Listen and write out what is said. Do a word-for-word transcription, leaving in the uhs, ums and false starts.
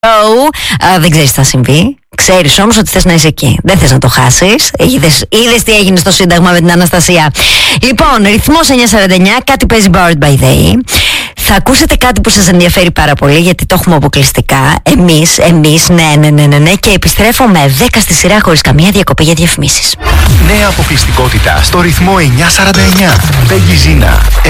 Uh, δεν ξέρεις τι θα συμβεί. Ξέρεις όμως ότι θες να είσαι εκεί. Δεν θες να το χάσεις. Είδες, είδες τι έγινε στο Σύνταγμα με την Αναστασία. Λοιπόν, ρυθμός εννιά σαράντα εννιά, κάτι παίζει Powered by Day. Θα ακούσετε κάτι που σας ενδιαφέρει πάρα πολύ, γιατί το έχουμε αποκλειστικά. Εμείς, εμείς, ναι, ναι, ναι, ναι, ναι. Και επιστρέφω με δέκα στη σειρά χωρίς καμία διακοπή για διαφημίσεις. Νέα αποκλειστικότητα στο ρυθμό εννιά σαράντα εννιά. Πέγγι Ζίνα,